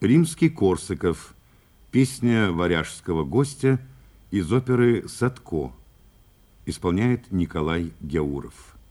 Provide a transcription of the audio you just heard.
Римский-Корсаков. Песня варяжского гостя из оперы «Садко». Исполняет Николай Гяуров.